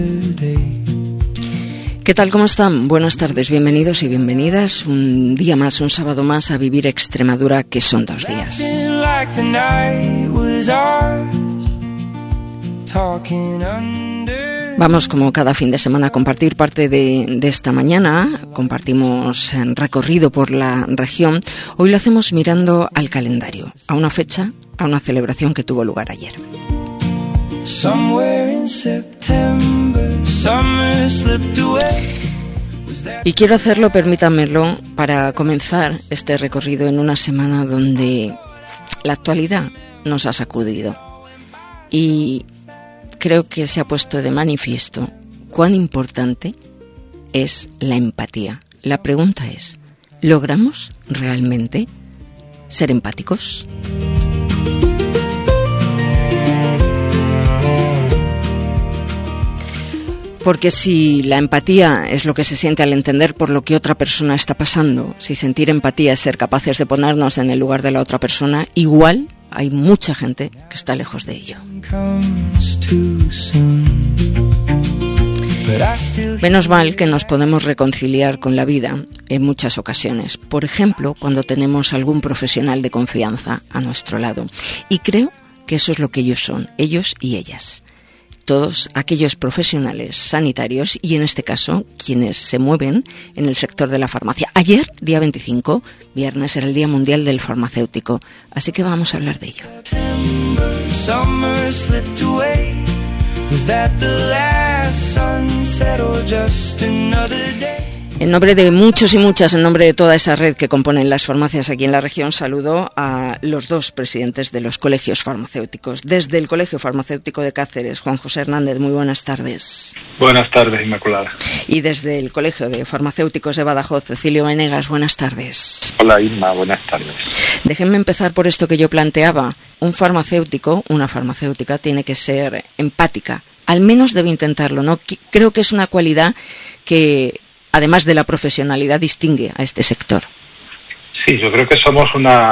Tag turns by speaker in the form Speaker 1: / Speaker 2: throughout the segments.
Speaker 1: ¿Qué tal? ¿Cómo están? Buenas tardes, bienvenidos y bienvenidas un día más, un sábado más a Vivir Extremadura, que son 2 días. Vamos, como cada fin de semana, a compartir parte de esta mañana. Compartimos en recorrido por la región. Hoy lo hacemos mirando al calendario, a una fecha, a una celebración que tuvo lugar ayer. Y quiero hacerlo, permítanmelo, para comenzar este recorrido en una semana donde la actualidad nos ha sacudido. Y creo que se ha puesto de manifiesto cuán importante es la empatía. La pregunta es, ¿logramos realmente ser empáticos? Porque si la empatía es lo que se siente al entender por lo que otra persona está pasando, si sentir empatía es ser capaces de ponernos en el lugar de la otra persona, igual hay mucha gente que está lejos de ello. Menos mal que nos podemos reconciliar con la vida en muchas ocasiones. Por ejemplo, cuando tenemos algún profesional de confianza a nuestro lado. Y creo que eso es lo que ellos son, ellos y ellas. Todos aquellos profesionales sanitarios y, en este caso, quienes se mueven en el sector de la farmacia. Ayer, día 25, viernes, era el Día Mundial del Farmacéutico, así que vamos a hablar de ello. En nombre de muchos y muchas, en nombre de toda esa red que componen las farmacias aquí en la región, saludo a los 2 presidentes de los colegios farmacéuticos. Desde el Colegio Farmacéutico de Cáceres, Juan José Hernández, muy buenas tardes.
Speaker 2: Buenas tardes, Inmaculada.
Speaker 1: Y desde el Colegio de Farmacéuticos de Badajoz, Cecilio Venegas, buenas tardes.
Speaker 2: Hola, Inma, buenas tardes.
Speaker 1: Déjenme empezar por esto que yo planteaba. Un farmacéutico, una farmacéutica, tiene que ser empática. Al menos debe intentarlo, ¿no? Creo que es una cualidad que, además de la profesionalidad, distingue a este sector.
Speaker 2: Sí, yo creo que somos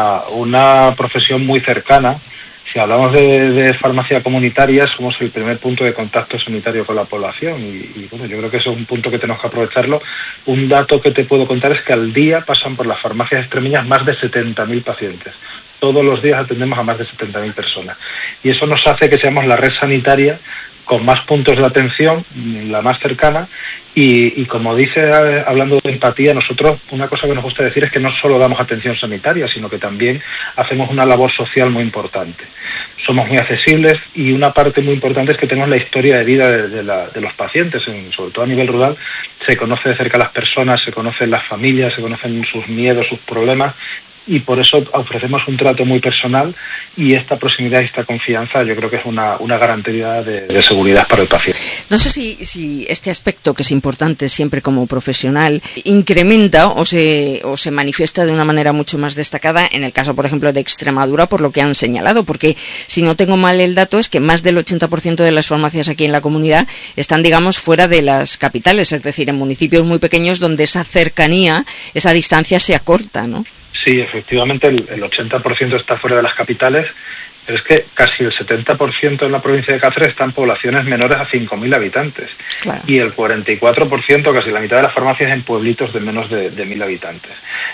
Speaker 2: una profesión muy cercana. Si hablamos de farmacia comunitaria, somos el primer punto de contacto sanitario con la población y bueno, yo creo que eso es un punto que tenemos que aprovecharlo. Un dato que te puedo contar es que al día pasan por las farmacias extremeñas más de 70.000 pacientes. Todos los días atendemos a más de 70.000 personas. Y eso nos hace que seamos la red sanitaria con más puntos de atención, la más cercana, y como dice, hablando de empatía, nosotros una cosa que nos gusta decir es que no solo damos atención sanitaria, sino que también hacemos una labor social muy importante. Somos muy accesibles y una parte muy importante es que tenemos la historia de vida de los pacientes, sobre todo a nivel rural. Se conoce de cerca a las personas, se conocen las familias, se conocen sus miedos, sus problemas, y por eso ofrecemos un trato muy personal, y esta proximidad y esta confianza yo creo que es una garantía de seguridad para el paciente.
Speaker 1: No sé si este aspecto, que es importante siempre como profesional, incrementa o se manifiesta de una manera mucho más destacada en el caso, por ejemplo, de Extremadura, por lo que han señalado, porque si no tengo mal el dato es que más del 80% de las farmacias aquí en la comunidad están, digamos, fuera de las capitales, es decir, en municipios muy pequeños donde esa cercanía, esa distancia se acorta, ¿no?
Speaker 2: Sí, efectivamente, el 80% está fuera de las capitales, pero es que casi el 70% en la provincia de Cáceres están poblaciones menores a 5.000 habitantes. Claro. Y el 44%, casi la mitad de las farmacias, en pueblitos de menos de 1.000 habitantes.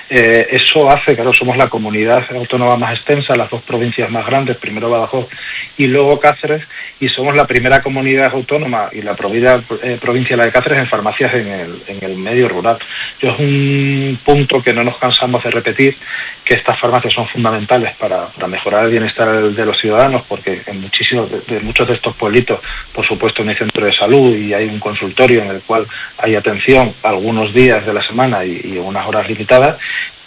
Speaker 2: Eso hace, claro, somos la comunidad autónoma más extensa, las 2 provincias más grandes, primero Badajoz y luego Cáceres, y somos la primera comunidad autónoma y la provincia la de Cáceres en farmacias en el medio rural. Es un punto que no nos cansamos de repetir, que estas farmacias son fundamentales para mejorar el bienestar de los ciudadanos, porque en muchos de estos pueblitos, por supuesto, no hay centro de salud y hay un consultorio en el cual hay atención algunos días de la semana y unas horas limitadas,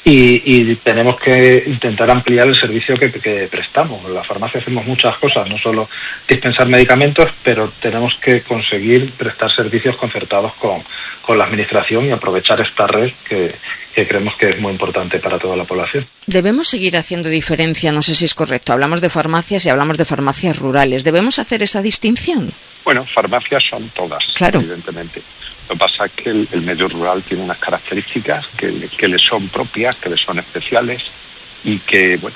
Speaker 2: y tenemos que intentar ampliar el servicio que prestamos. En la farmacia hacemos muchas cosas, no solo dispensar medicamentos, pero tenemos que conseguir prestar servicios concertados con la administración y aprovechar esta red que creemos que es muy importante para toda la población. Debemos seguir haciendo diferencia, no sé si es correcto. Hablamos de farmacias y hablamos de farmacias rurales. ¿Debemos hacer esa distinción?
Speaker 3: Bueno, farmacias son todas,
Speaker 1: claro,
Speaker 3: evidentemente. Lo que pasa es que el medio rural tiene unas características que le son propias, que le son especiales, y que bueno,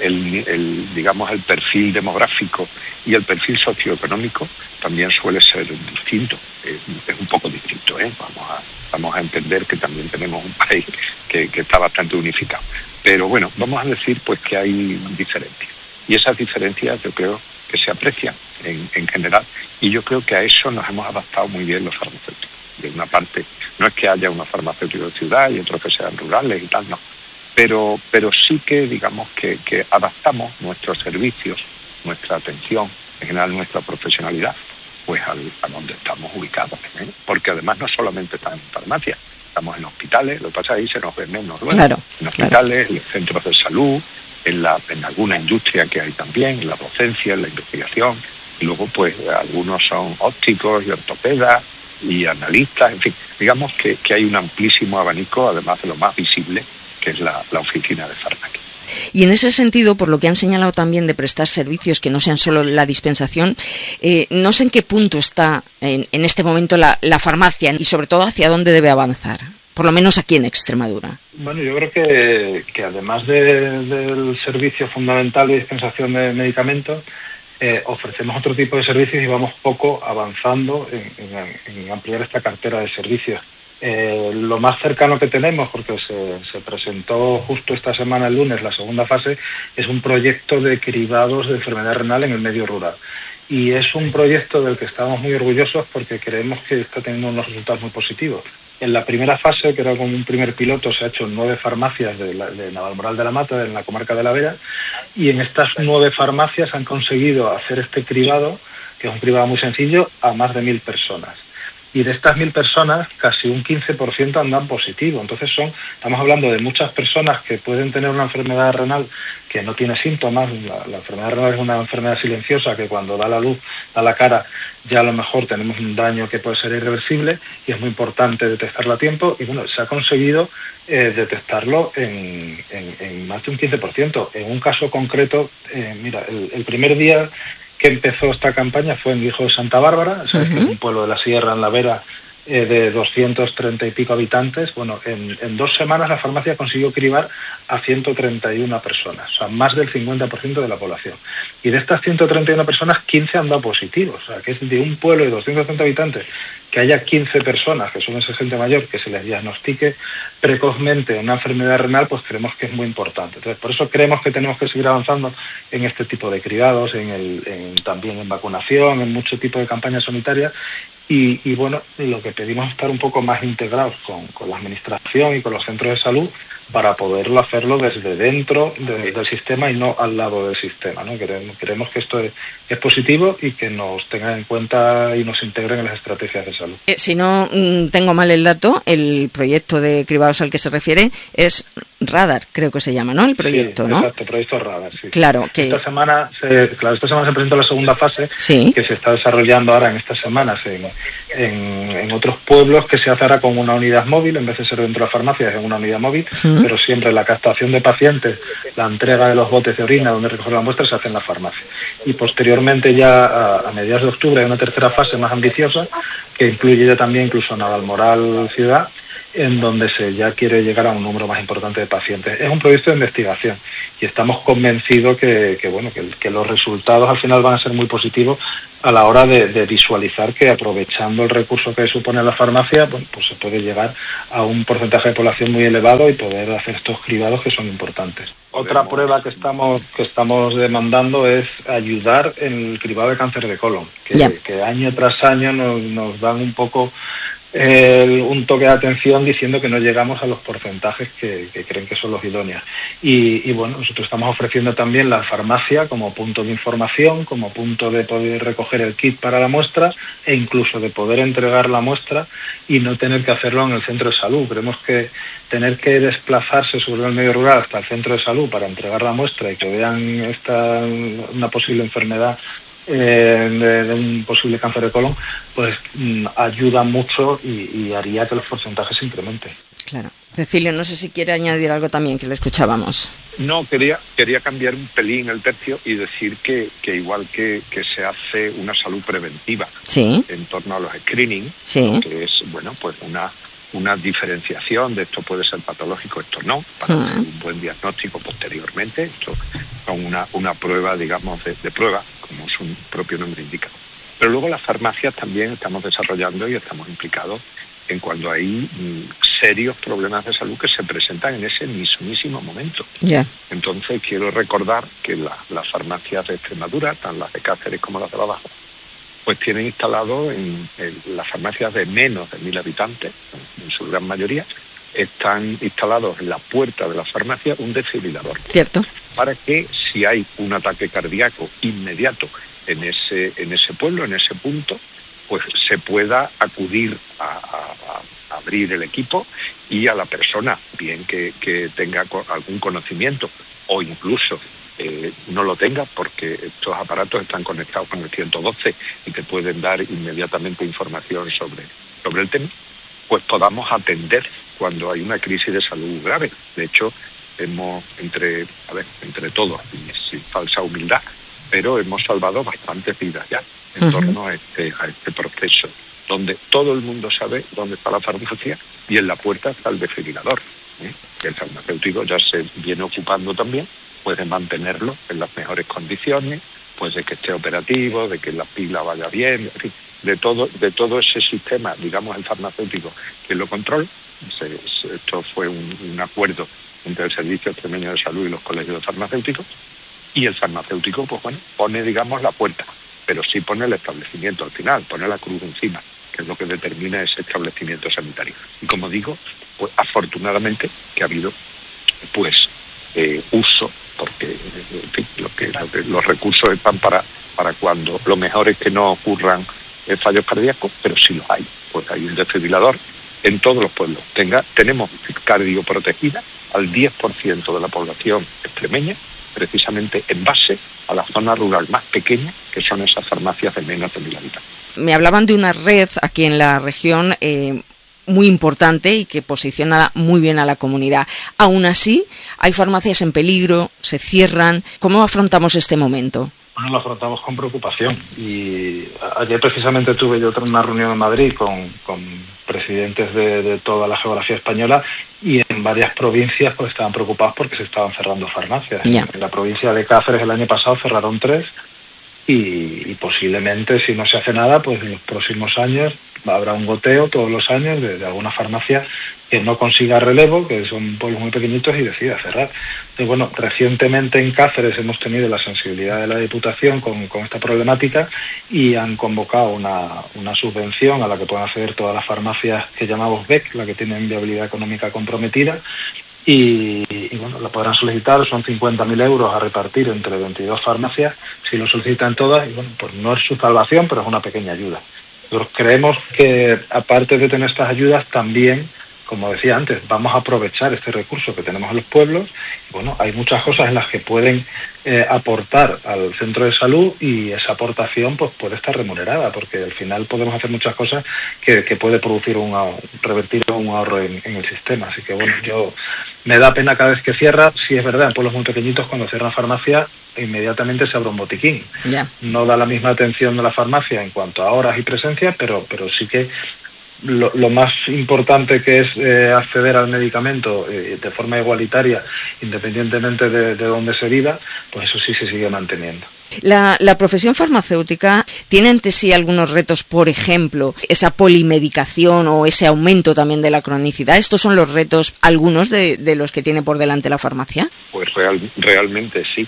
Speaker 3: digamos el perfil demográfico y el perfil socioeconómico también suele ser distinto, es un poco distinto, vamos a entender que también tenemos un país que está bastante unificado, pero bueno, vamos a decir pues que hay diferencias, y esas diferencias yo creo que se aprecian en general, y yo creo que a eso nos hemos adaptado muy bien los farmacéuticos. De una parte, no es que haya unos farmacéuticos de ciudad y otros que sean rurales y tal, no, pero sí que digamos que adaptamos nuestros servicios, nuestra atención, en general nuestra profesionalidad, pues a donde estamos ubicados, porque además no solamente estamos en farmacias, estamos en hospitales, lo que pasa ahí se nos ve menos, ¿no?
Speaker 1: Claro,
Speaker 3: en hospitales, en centros de salud, en alguna industria que hay también, en la docencia, en la investigación, y luego pues algunos son ópticos y ortopedas y analistas, en fin, digamos que hay un amplísimo abanico, además de lo más visible, que es la oficina de farmacia.
Speaker 1: Y en ese sentido, por lo que han señalado también de prestar servicios que no sean solo la dispensación, no sé en qué punto está en este momento la farmacia y sobre todo hacia dónde debe avanzar, por lo menos aquí en Extremadura.
Speaker 2: Bueno, yo creo que además del servicio fundamental de dispensación de medicamentos, ofrecemos otro tipo de servicios y vamos poco avanzando en ampliar esta cartera de servicios. Lo más cercano que tenemos, porque se presentó justo esta semana, el lunes, la segunda fase, es un proyecto de cribados de enfermedad renal en el medio rural. Y es un proyecto del que estamos muy orgullosos porque creemos que está teniendo unos resultados muy positivos. En la primera fase, que era como un primer piloto, se ha hecho en 9 farmacias de Navalmoral de la Mata, en la comarca de La Vera, y en estas 9 farmacias han conseguido hacer este cribado, que es un cribado muy sencillo, a más de 1.000 personas. Y de estas 1.000 personas, casi un 15% andan positivo. Entonces estamos hablando de muchas personas que pueden tener una enfermedad renal que no tiene síntomas. La enfermedad renal es una enfermedad silenciosa que cuando da la luz, da la cara, ya a lo mejor tenemos un daño que puede ser irreversible y es muy importante detectarlo a tiempo. Y bueno, se ha conseguido detectarlo en más de un 15%. En un caso concreto, mira, el primer día que empezó esta campaña fue en Guijo de Santa Bárbara, que es un pueblo de la Sierra, en La Vera, de 230 y pico habitantes. Bueno, en 2 semanas la farmacia consiguió cribar a 131 personas, o sea, más del 50% de la población. Y de estas 131 personas, 15 han dado positivos. O sea, que es de un pueblo de 230 habitantes, que haya 15 personas, que suelen ser gente mayor, que se les diagnostique precozmente una enfermedad renal, pues creemos que es muy importante. Entonces, por eso creemos que tenemos que seguir avanzando en este tipo de cribados, también en vacunación, en mucho tipo de campañas sanitarias. Y bueno, lo que pedimos es estar un poco más integrados con la administración y con los centros de salud para poderlo hacerlo desde dentro del sistema y no al lado del sistema, ¿no? Creemos que esto es positivo y que nos tengan en cuenta y nos integren en las estrategias de salud.
Speaker 1: Si no tengo mal el dato, el proyecto de cribados al que se refiere es Radar, creo que se llama, ¿no? El proyecto,
Speaker 2: sí,
Speaker 1: ¿no?
Speaker 2: Exacto, proyecto Radar, sí.
Speaker 1: Claro, que
Speaker 2: esta semana se presentó la segunda fase,
Speaker 1: sí,
Speaker 2: que se está desarrollando ahora en estas semanas en otros pueblos, que se hace ahora con una unidad móvil, en vez de ser dentro de la farmacia, es en una unidad móvil, pero siempre la captación de pacientes, la entrega de los botes de orina donde recoger la muestra se hace en la farmacia. Y posteriormente ya a mediados de octubre hay una tercera fase más ambiciosa que incluye ya también incluso Navalmoral ciudad, en donde se ya quiere llegar a un número más importante de pacientes. Es un proyecto de investigación y estamos convencidos que los resultados al final van a ser muy positivos a la hora de visualizar que aprovechando el recurso que supone la farmacia, pues se puede llegar a un porcentaje de población muy elevado y poder hacer estos cribados que son importantes. Otra prueba que estamos demandando es ayudar en el cribado de cáncer de colon, que año tras año nos dan un poco un toque de atención diciendo que no llegamos a los porcentajes que creen que son los idóneos. Y bueno, nosotros estamos ofreciendo también la farmacia como punto de información, como punto de poder recoger el kit para la muestra e incluso de poder entregar la muestra y no tener que hacerlo en el centro de salud. Creemos que tener que desplazarse sobre el medio rural hasta el centro de salud para entregar la muestra y que vean una posible enfermedad de un posible cáncer de colon, pues ayuda mucho y haría que los porcentajes se incrementen.
Speaker 1: Claro. Cecilio, no sé si quiere añadir algo también, que le escuchábamos.
Speaker 3: No, quería cambiar un pelín el tercio y decir que igual que se hace una salud preventiva,
Speaker 1: sí,
Speaker 3: en torno a los screening,
Speaker 1: sí,
Speaker 3: que es, bueno, pues una diferenciación de esto puede ser patológico, esto no, para hacer un buen diagnóstico posteriormente. Esto es una prueba, digamos, de prueba, como su propio nombre indica. Pero luego las farmacias también estamos desarrollando y estamos implicados en cuando hay serios problemas de salud que se presentan en ese mismísimo momento. Entonces quiero recordar que las farmacias de Extremadura, tanto las de Cáceres como las de Badajoz, pues tienen instalado en las farmacias de menos de 1.000 habitantes, en su gran mayoría, están instalados en la puerta de la farmacia un desfibrilador.
Speaker 1: Cierto.
Speaker 3: Para que si hay un ataque cardíaco inmediato en ese pueblo, en ese punto, pues se pueda acudir a abrir el equipo y a la persona, bien que tenga algún conocimiento o incluso no lo tenga, porque estos aparatos están conectados con el 112 y te pueden dar inmediatamente información sobre el tema, pues podamos atender cuando hay una crisis de salud grave. De hecho, hemos, entre todos, y sin falsa humildad, pero hemos salvado bastantes vidas ya en torno a este proceso, donde todo el mundo sabe dónde está la farmacia y en la puerta está el desfibrilador. El farmacéutico ya se viene ocupando también, pues de mantenerlo en las mejores condiciones, pues de que esté operativo, de que la pila vaya bien, en fin, de todo ese sistema, digamos, el farmacéutico que lo controla. Esto fue un acuerdo entre el Servicio Extremeño de Salud y los colegios de farmacéuticos, y el farmacéutico, pues bueno, pone, digamos, la puerta, pero sí pone el establecimiento al final, pone la cruz encima, que es lo que determina ese establecimiento sanitario. Y como digo, pues afortunadamente que ha habido, pues, uso, porque en fin, los recursos están para cuando lo mejor es que no ocurran fallos cardíacos, pero sí los hay. Pues hay un desfibrilador en todos los pueblos. Tenemos cardioprotegida al 10% de la población extremeña, precisamente en base a la zona rural más pequeña, que son esas farmacias de menos de 1.000 habitantes.
Speaker 1: Me hablaban de una red aquí en la región muy importante y que posiciona muy bien a la comunidad. Aún así, hay farmacias en peligro, se cierran. ¿Cómo afrontamos este momento?
Speaker 2: Bueno, lo afrontamos con preocupación. Y ayer precisamente tuve yo una reunión en Madrid con presidentes de toda la geografía española, y en varias provincias pues estaban preocupados porque se estaban cerrando farmacias. En la provincia de Cáceres el año pasado cerraron 3 y posiblemente, si no se hace nada, pues en los próximos años habrá un goteo todos los años de alguna farmacia que no consiga relevo, que son pueblos muy pequeñitos, y decida cerrar. Y bueno, recientemente en Cáceres hemos tenido la sensibilidad de la Diputación con esta problemática y han convocado una subvención a la que pueden acceder todas las farmacias que llamamos BEC, la que tienen viabilidad económica comprometida, y bueno, la podrán solicitar. Son 50.000 euros a repartir entre 22 farmacias si lo solicitan todas, y bueno, pues no es su salvación, pero es una pequeña ayuda. Nosotros creemos que, aparte de tener estas ayudas, también, como decía antes, vamos a aprovechar este recurso que tenemos en los pueblos. Bueno, hay muchas cosas en las que pueden aportar al centro de salud, y esa aportación pues puede estar remunerada, porque al final podemos hacer muchas cosas que puede producir revertir un ahorro en el sistema. Así que bueno, me da pena cada vez que cierra. Sí, es verdad, en pueblos muy pequeñitos, cuando cierran farmacia, inmediatamente se abre un botiquín. No da la misma atención de la farmacia en cuanto a horas y presencia, pero sí que lo más importante, que es acceder al medicamento de forma igualitaria, independientemente de dónde se viva, pues eso sí se sigue manteniendo.
Speaker 1: La profesión farmacéutica tiene ante sí algunos retos, por ejemplo, esa polimedicación o ese aumento también de la cronicidad. ¿Estos son los retos, algunos de los que tiene por delante la farmacia?
Speaker 3: Pues realmente sí.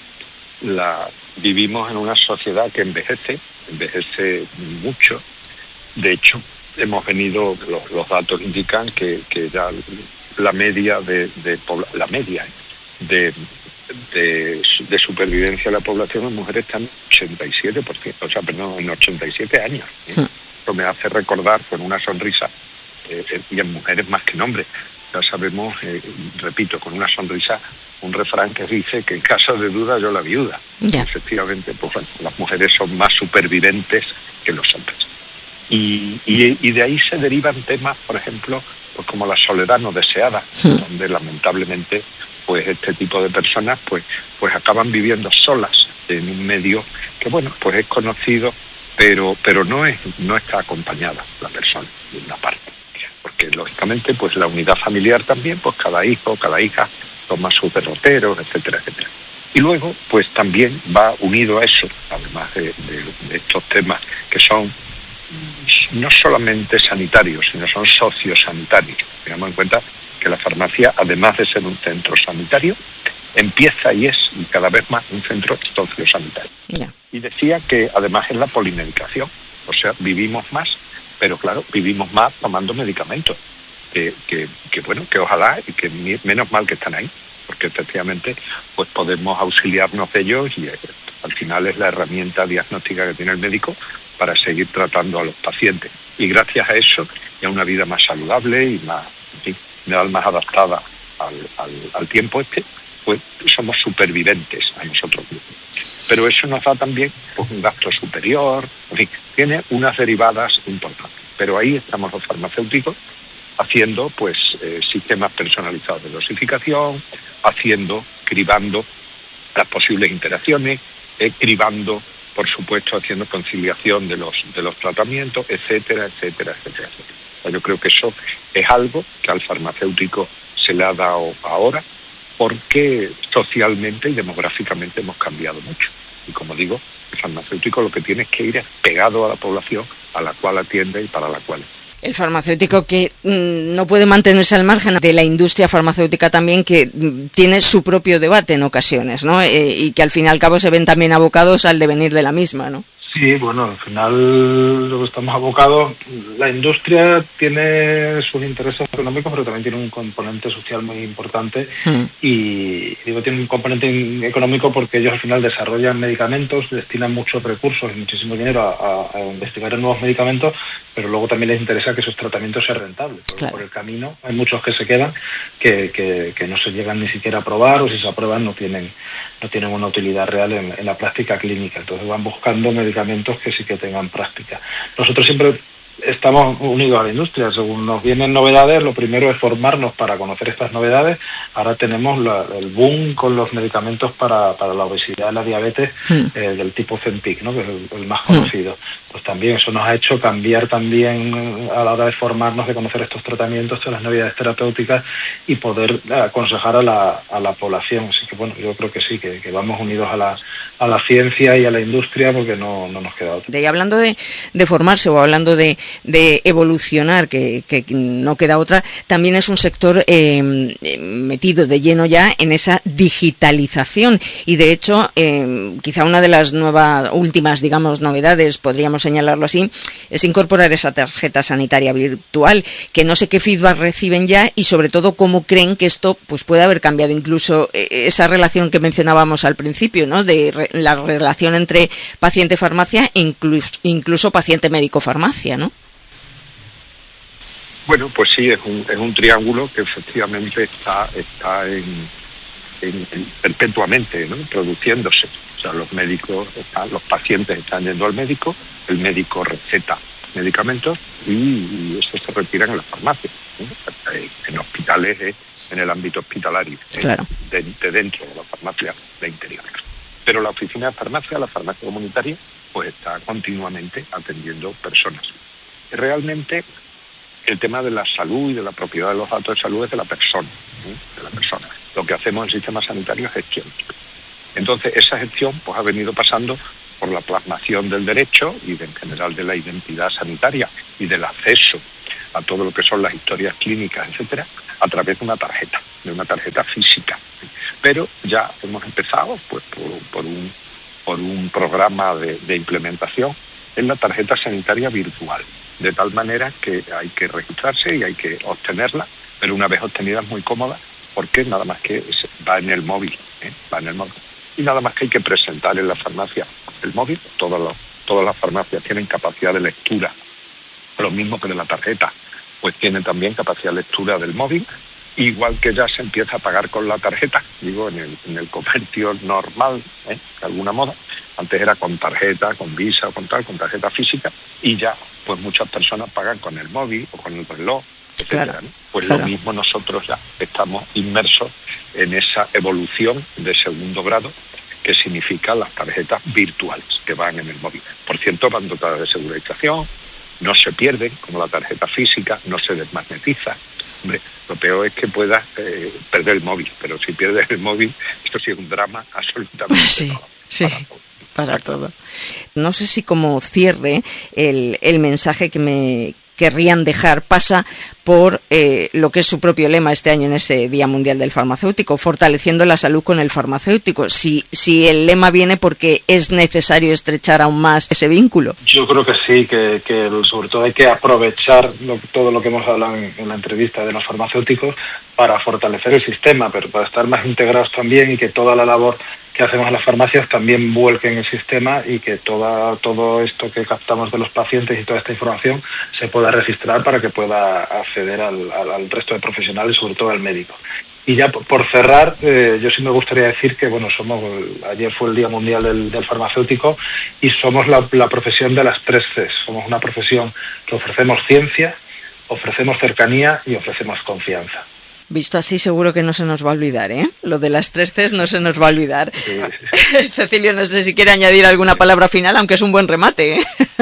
Speaker 3: Vivimos en una sociedad que envejece mucho. De hecho, los datos indican que ya la media de supervivencia de la población en mujeres está en 87%, en 87 años. Esto me hace recordar con una sonrisa, y en mujeres más que en hombres. Ya sabemos, repito, con una sonrisa, un refrán que dice que en caso de duda yo la viuda. Efectivamente, pues bueno, las mujeres son más supervivientes que los hombres. Y de ahí se derivan temas, por ejemplo, pues como la soledad no deseada, donde lamentablemente pues este tipo de personas pues acaban viviendo solas en un medio que bueno, pues es conocido, pero no está acompañada la persona, de una parte, porque lógicamente, pues la unidad familiar también, pues cada hijo, cada hija toma sus derroteros, etcétera, etcétera. Y luego, pues también va unido a eso, además de estos temas que son no solamente sanitarios, sino son sociosanitarios. Tengamos en cuenta que la farmacia, además de ser un centro sanitario, empieza y es cada vez más un centro sociosanitario. Yeah. Y decía que además es la polimedicación, o sea, vivimos más, pero claro, vivimos más tomando medicamentos, que bueno, que ojalá y que menos mal que están ahí, porque efectivamente pues podemos auxiliarnos de ellos y al final es la herramienta diagnóstica que tiene el médico para seguir tratando a los pacientes. Y gracias a eso, y a una vida más saludable y más, en fin, más adaptada al tiempo pues somos supervivientes a nosotros mismos. Pero eso nos da también pues, un gasto superior, en fin, tiene unas derivadas importantes. Pero ahí estamos los farmacéuticos haciendo pues sistemas personalizados de dosificación, cribando las posibles interacciones, cribando, por supuesto, haciendo conciliación de los tratamientos, etcétera, etcétera, etcétera, etcétera. Yo creo que eso es algo que al farmacéutico se le ha dado ahora, porque socialmente y demográficamente hemos cambiado mucho. Y como digo, el farmacéutico lo que tiene es que ir pegado a la población a la cual atiende y para la cual.
Speaker 1: El farmacéutico que no puede mantenerse al margen de la industria farmacéutica también, que tiene su propio debate en ocasiones, ¿no? Y que al fin y al cabo se ven también abocados al devenir de la misma, ¿no?
Speaker 2: Sí, bueno, al final lo que estamos abocados, la industria tiene sus intereses económicos, pero también tiene un componente social muy importante y digo tiene un componente económico porque ellos al final desarrollan medicamentos, destinan muchos recursos y muchísimo dinero a investigar en nuevos medicamentos, pero luego también les interesa que esos tratamientos sean rentables. Claro. Por el camino hay muchos que se quedan que no se llegan ni siquiera a probar, o si se aprueban no tienen una utilidad real en la práctica clínica. Entonces van buscando medicamentos que sí que tengan práctica. Nosotros siempre estamos unidos a la industria. Según nos vienen novedades, lo primero es formarnos para conocer estas novedades. Ahora tenemos el boom con los medicamentos para la obesidad y la diabetes del tipo Ozempic, ¿no? Que es el más conocido. Pues también eso nos ha hecho cambiar también a la hora de formarnos, de conocer estos tratamientos, todas las novedades terapéuticas y poder aconsejar a la población. Así que bueno, yo creo que sí, que vamos unidos a la ciencia y a la industria porque no nos queda otra.
Speaker 1: Y hablando de formarse o hablando de evolucionar, que no queda otra, también es un sector metido de lleno ya en esa digitalización y de hecho quizá una de las últimas, digamos, novedades, podríamos señalarlo así, es incorporar esa tarjeta sanitaria virtual, que no sé qué feedback reciben ya y sobre todo cómo creen que esto pues puede haber cambiado incluso esa relación que mencionábamos al principio, ¿no? De la relación entre paciente-farmacia e incluso paciente-médico-farmacia, ¿no?
Speaker 3: Bueno, pues sí, es un triángulo que efectivamente está perpetuamente, ¿no? Produciéndose. O sea, los pacientes están yendo al médico, el médico receta medicamentos y eso se retira en las farmacias, ¿no? En hospitales, en el ámbito hospitalario, claro. de dentro de la farmacia de interior. Pero la oficina de farmacia, la farmacia comunitaria, pues está continuamente atendiendo personas. Realmente el tema de la salud y de la propiedad de los datos de salud es de la persona, ¿sí? De la persona. Lo que hacemos en el sistema sanitario es gestión. Entonces, esa gestión pues ha venido pasando por la plasmación del derecho y en general de la identidad sanitaria y del acceso a todo lo que son las historias clínicas, etcétera, a través de una tarjeta física. Pero ya hemos empezado pues por un programa de implementación en la tarjeta sanitaria virtual, de tal manera que hay que registrarse y hay que obtenerla, pero una vez obtenida es muy cómoda porque nada más que va en el móvil, y nada más que hay que presentar en la farmacia el móvil. Todas las farmacias tienen capacidad de lectura, lo mismo que de la tarjeta, pues tienen también capacidad de lectura del móvil, igual que ya se empieza a pagar con la tarjeta, digo, en el comercio normal, de alguna modo. Antes era con tarjeta, con Visa o con tarjeta física, y ya pues muchas personas pagan con el móvil o con el reloj, etcétera, claro, ¿no? Pues claro. Lo mismo nosotros ya estamos inmersos en esa evolución de segundo grado que significa las tarjetas virtuales que van en el móvil. Por cierto, van dotadas de segurización, no se pierden, como la tarjeta física, no se desmagnetiza. Hombre, lo peor es que puedas perder el móvil, pero si pierdes el móvil, esto sí es un drama absolutamente.
Speaker 1: Sí, para todo. No sé si como cierre el mensaje que me querrían dejar pasa por lo que es su propio lema este año en ese Día Mundial del Farmacéutico, fortaleciendo la salud con el farmacéutico. Si el lema viene porque es necesario estrechar aún más ese vínculo.
Speaker 2: Yo creo que sí, que sobre todo hay que aprovechar todo lo que hemos hablado en la entrevista de los farmacéuticos para fortalecer el sistema, pero para estar más integrados también y que toda la labor que hacemos en las farmacias también vuelque en el sistema y que todo esto que captamos de los pacientes y toda esta información se pueda registrar para que pueda acceder al resto de profesionales, sobre todo al médico. Y ya por cerrar, yo sí me gustaría decir que ayer fue el Día Mundial del Farmacéutico y somos la profesión de las 3 Cs. Somos una profesión que ofrecemos ciencia, ofrecemos cercanía y ofrecemos confianza.
Speaker 1: Visto así, seguro que no se nos va a olvidar, ¿eh? Lo de las 3 Cs no se nos va a olvidar. Sí. Cecilio, no sé si quiere añadir alguna palabra final, aunque es un buen remate, ¿eh?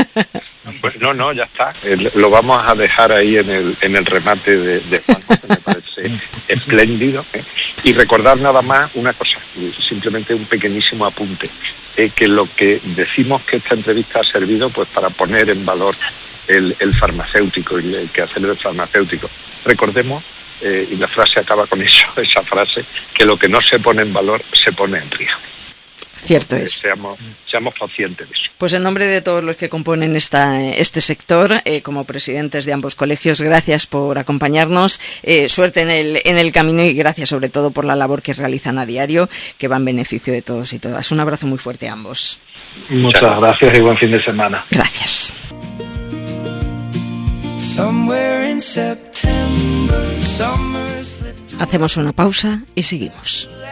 Speaker 3: Pues no, ya está. Lo vamos a dejar ahí en el remate de Juan, que me parece espléndido. Y recordar nada más una cosa, simplemente un pequeñísimo apunte, que lo que decimos que esta entrevista ha servido pues para poner en valor el farmacéutico y el quehacer del farmacéutico. Recordemos, y la frase acaba con eso, esa frase, que lo que no se pone en valor se pone en riesgo.
Speaker 1: Cierto es.
Speaker 3: Seamos conscientes de eso.
Speaker 1: Pues en nombre de todos los que componen este sector, como presidentes de ambos colegios, gracias por acompañarnos, suerte en el camino y gracias sobre todo por la labor que realizan a diario, que va en beneficio de todos y todas. Un abrazo muy fuerte a ambos.
Speaker 2: Muchas gracias y buen fin de semana.
Speaker 1: Gracias. Hacemos una pausa y seguimos.